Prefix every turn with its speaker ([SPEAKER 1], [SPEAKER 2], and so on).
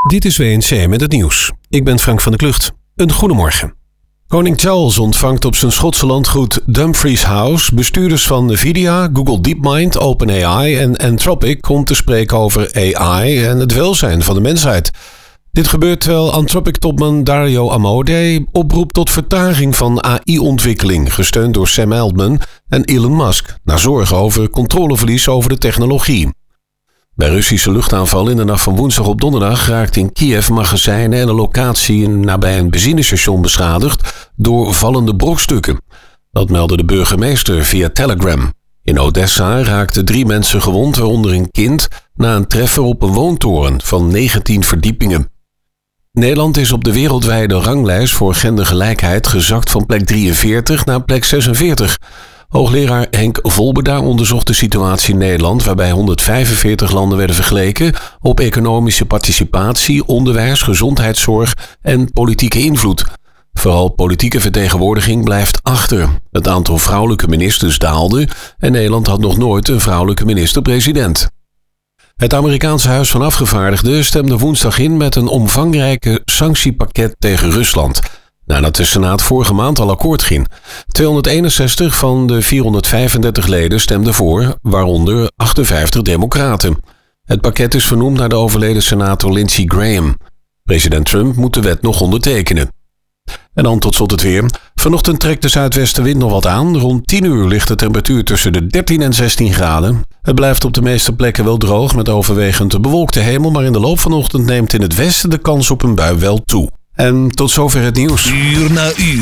[SPEAKER 1] Dit is WNC met het nieuws. Ik ben Frank van der Klucht. Een goedemorgen. Koning Charles ontvangt op zijn Schotse landgoed Dumfries House bestuurders van Nvidia, Google DeepMind, OpenAI en Anthropic om te spreken over AI en het welzijn van de mensheid. Dit gebeurt terwijl Anthropic-topman Dario Amodei oproept tot vertraging van AI-ontwikkeling, gesteund door Sam Altman en Elon Musk, naar zorgen over controleverlies over de technologie. Bij Russische luchtaanval in de nacht van woensdag op donderdag raakten in Kiev magazijnen en een locatie nabij een benzinestation beschadigd door vallende brokstukken. Dat meldde de burgemeester via Telegram. In Odessa raakten 3 mensen gewond, waaronder een kind, na een treffer op een woontoren van 19 verdiepingen. Nederland is op de wereldwijde ranglijst voor gendergelijkheid gezakt van plek 43 naar plek 46. Hoogleraar Henk Volberda onderzocht de situatie in Nederland, waarbij 145 landen werden vergeleken op economische participatie, onderwijs, gezondheidszorg en politieke invloed. Vooral politieke vertegenwoordiging blijft achter. Het aantal vrouwelijke ministers daalde en Nederland had nog nooit een vrouwelijke minister-president. Het Amerikaanse Huis van Afgevaardigden stemde woensdag in met een omvangrijke sanctiepakket tegen Rusland, nadat de Senaat vorige maand al akkoord ging. 261 van de 435 leden stemden voor, waaronder 58 democraten. Het pakket is vernoemd naar de overleden senator Lindsey Graham. President Trump moet de wet nog ondertekenen. En dan tot slot het weer. Vanochtend trekt de zuidwestenwind nog wat aan. Rond 10 uur ligt de temperatuur tussen de 13 en 16 graden. Het blijft op de meeste plekken wel droog met overwegend bewolkte hemel, maar in de loop van de ochtend neemt in het westen de kans op een bui wel toe. En tot zover het nieuws.
[SPEAKER 2] Uur na uur.